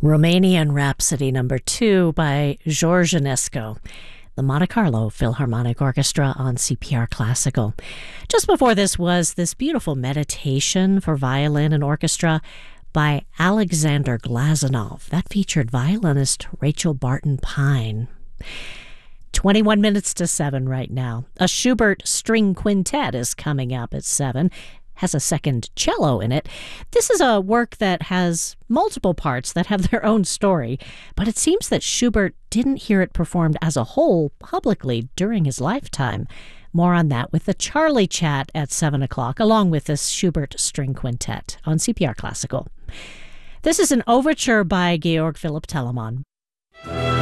Romanian Rhapsody Number 2 by George Enescu, the Monte Carlo Philharmonic Orchestra on CPR Classical. Just before this was this beautiful meditation for violin and orchestra by Alexander Glazunov. That featured violinist Rachel Barton Pine. 21 minutes to 7 right now. A Schubert string quintet is coming up at 7. Has a second cello in it. This is a work that has multiple parts that have their own story, but it seems that Schubert didn't hear it performed as a whole publicly during his lifetime. More on that with the Charlie Chat at 7 o'clock, along with this Schubert string quintet on CPR Classical. This is an overture by Georg Philipp Telemann.